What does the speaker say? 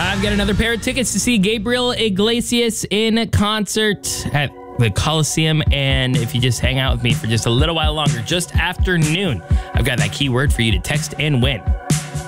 I've got another pair of tickets to see Gabriel Iglesias in concert at the Coliseum. And if you just hang out with me for just a little while longer, just after noon, I've got that keyword for you to text and win.